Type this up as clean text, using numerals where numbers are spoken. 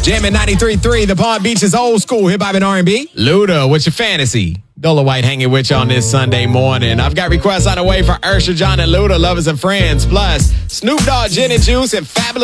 Jamming 93.3, the Palm Beach's old school hip hop and R&B. Luda, what's your fantasy? Dola White hanging with you on this Sunday morning. I've got requests on the way for Ursha, John, and Luda, Lovers and Friends. Plus, Snoop Dogg, Gin and Juice, and Fabulous